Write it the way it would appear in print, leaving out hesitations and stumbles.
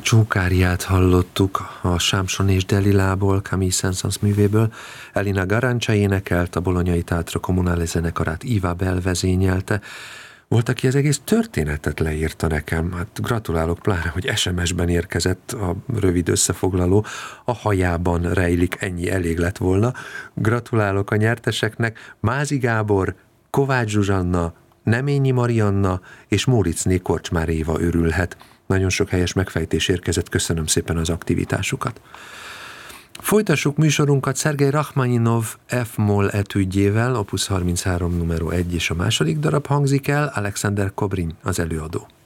Csókáriát hallottuk a Samson és Delilából, Camille Saint-Saëns művéből. Elina Garancsa énekelt, a Bolonyai Teatro Comunale zenekarát Iva Bell vezényelte. Volt, aki az egész történetet leírta nekem. Hát gratulálok, pláne, hogy SMS-ben érkezett a rövid összefoglaló. A hajában rejlik, ennyi elég lett volna. Gratulálok a nyerteseknek. Mázi Gábor, Kovács Zsuzsanna, Neményi Marianna és Móricné Korcsmár Éva örülhet. Nagyon sok helyes megfejtés érkezett, köszönöm szépen az aktivitásukat. Folytassuk műsorunkat Szergej Rachmaninov F-moll etüdjével, opus 33 numero 1 és a második darab hangzik el, Alexander Kobrin az előadó.